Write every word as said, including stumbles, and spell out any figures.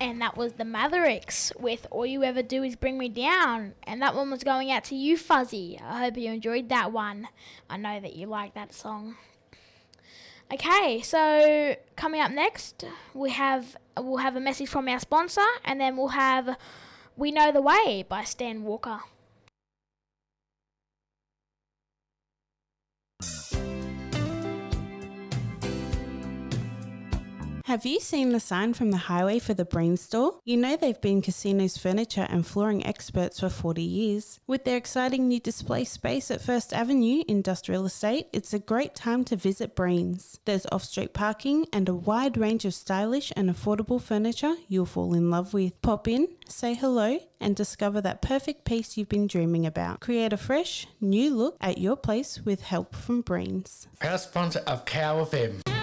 And that was the Mavericks with All You Ever Do Is Bring Me Down. And that one was going out to you, Fuzzy. I hope you enjoyed that one. I know that you like that song. Okay, so coming up next, we have we'll have a message from our sponsor, and then we'll have We Know the Way by Stan Walker. Have you seen the sign from the highway for the Breen store? You know they've been Casino's furniture and flooring experts for forty years. With their exciting new display space at First Avenue Industrial Estate, it's a great time to visit Breen's. There's off-street parking and a wide range of stylish and affordable furniture you'll fall in love with. Pop in, say hello, and discover that perfect piece you've been dreaming about. Create a fresh, new look at your place with help from Breen's. Proud sponsor of Cow F M.